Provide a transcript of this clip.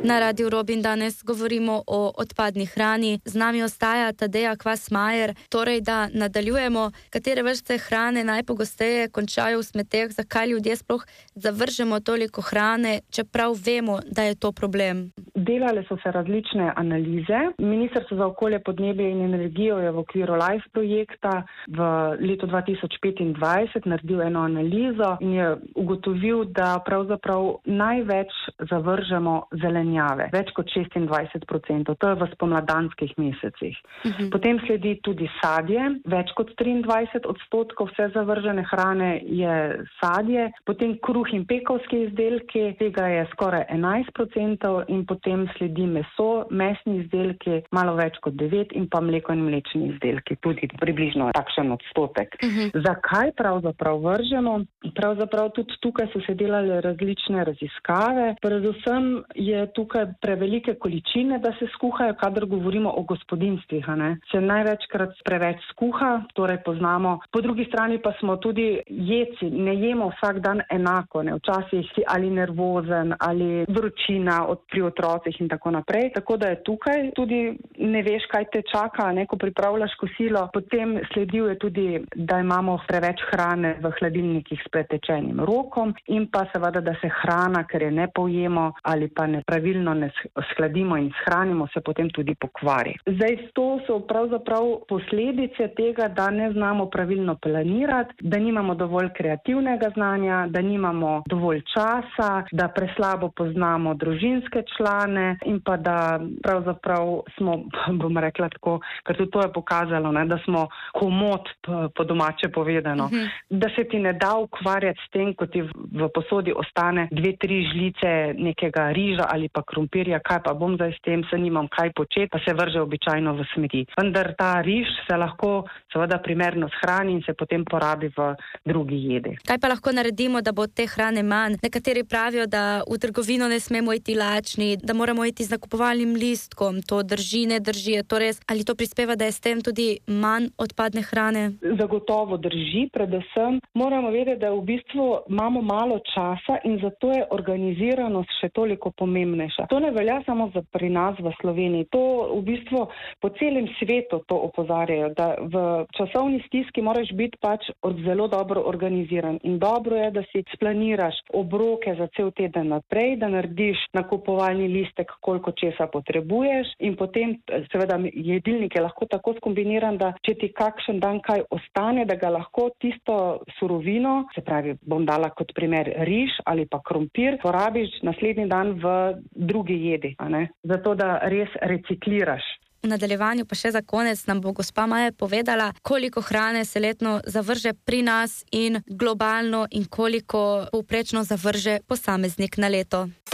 Na Radiu Robin danes govorimo o odpadni hrani. Z nami ostaja Tadeja Kvas-Majer. Torej, da nadaljujemo, katere vrste hrane najpogosteje končajo v smeteh, zakaj ljudje sploh zavržemo toliko hrane, čeprav vemo, da je to problem. Delale so se različne analize. Ministrstvo za okolje, podnebje in energijo je v okviru LIFE projekta v letu 2025 naredil eno analizo in je ugotovil, da pravzaprav največ zavržemo zelenjave, več kot 26%, to je v spomladanskih mesecih. Potem sledi tudi sadje, več kot 23% vse zavržene hrane je sadje, potem kruh in pekovski izdelki, tega je skoraj 11% in potem sledi meso, mesni izdelki, malo več kot 9% in pa mleko in mlečni izdelki, tudi približno takšen odstotek. Zakaj pravzaprav vržemo? Pravzaprav tudi tukaj so se delale različne raziskave. Predvsem je tukaj prevelike količine, da se skuhajo, kadar govorimo o gospodinjstvih. Se največkrat preveč skuha, torej poznamo. Po drugi strani pa smo tudi jedci, ne jemo vsak dan enako, včasih si ali nervozen ali vročina pri otrocih in tako naprej. Tako da je tukaj tudi ne veš, kaj te čaka, ko pripravljaš kosilo. Potem sledil je tudi, da imamo preveč hrane v hladilnikih s pretečenim rokom in pa seveda, da se hrana, ker je ne pojemo ali pa nepravilno ne shladimo in shranimo, se potem tudi pokvari. Zdaj, to so pravzaprav posledice tega, da ne znamo pravilno planirati, da nimamo dovolj kreativnega znanja, da nimamo dovolj časa, da preslabo poznamo družinske člane in pa da pravzaprav smo, bom rekla tako, ker tudi to je pokazalo, da smo komot, po domače povedano, da se ti ne da ukvarjati s tem, ko ti v posodi ostane 2-3 žlice nekega riža ali pa krompirja, kaj pa bom zdaj s tem, se nimam kaj početi, pa se vrže običajno v smeti. Vendar ta riž se lahko seveda primerno shrani in se potem porabi v drugi jedi. Kaj pa lahko naredimo, da bo te hrane manj? Nekateri pravijo, da v trgovino ne smemo iti lačni, da moramo iti z nakupovalnim listkom. To drži, ne drži, je to res? Ali to prispeva, da je s tem tudi manj odpadne hrane? Zagotovo drži, predvsem moramo vedeti, da v bistvu imamo malo časa in zato je organiziranost še toliko pomembnejša. To ne velja samo za pri nas v Sloveniji. To v bistvu po celem svetu to opozarjajo, da v časovni stiski moraš biti pač zelo dobro organiziran in dobro je, da si splaniraš obroke za cel teden naprej, da narediš nakupovalni listek, koliko česa potrebuješ in potem seveda jedilnik je lahko tako skombiniran, da če ti kakšen dan kaj ostane, da ga lahko tisto surovino, se pravi, bom dala kot primer riž ali pa krompir, porabiš naslednji dan v drugi jedi, zato da res recikliraš. V nadaljevanju pa še za konec nam bo gospa Maja povedala, koliko hrane se letno zavrže pri nas in globalno in koliko povprečno zavrže posameznik na leto.